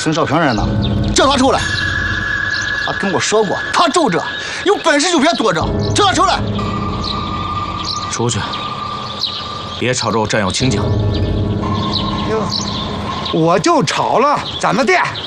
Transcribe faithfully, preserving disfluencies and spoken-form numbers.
孙少平人呢？叫他出来！他跟我说过，他住这，有本事就别躲着，叫他出来！ 出去，别吵着我战友亲家。 哟，我就吵了，怎么的？